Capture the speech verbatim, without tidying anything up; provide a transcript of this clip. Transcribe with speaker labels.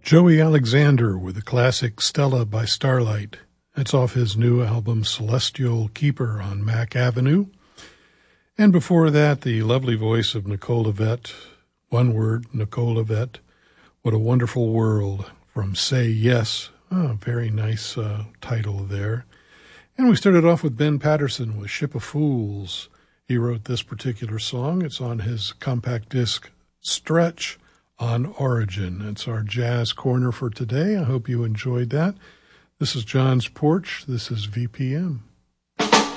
Speaker 1: Joey Alexander with the classic Stella by Starlight. It's off his new album Celestial Keeper on Mack Avenue. And before that, the lovely voice of Nicole Yvette. One word, Nicole Yvette. What a Wonderful World from Say Yes. Oh, very nice uh, title there. And we started off with Ben Patterson with Ship of Fools. He wrote this particular song. It's on his compact disc Stretch on Origin. It's our jazz corner for today. I hope you enjoyed that. This is John's Porch. This is V P M.